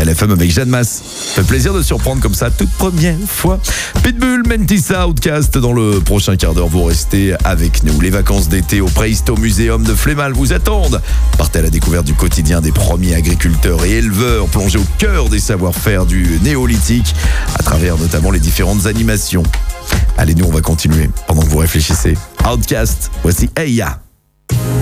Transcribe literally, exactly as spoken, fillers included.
L F M avec Jeanne Masse. Ça fait plaisir de surprendre comme ça, toute première fois. Pitbull, Mentissa, Outcast dans le prochain quart d'heure. Vous restez avec nous. Les vacances d'été au Préhisto Muséum de Flémal vous attendent. Partez à la découverte du quotidien des premiers agriculteurs et éleveurs, plongés au cœur des savoir-faire du néolithique, à travers notamment les différentes animations. Allez, nous, on va continuer pendant que vous réfléchissez. Outcast, voici Hey Ya.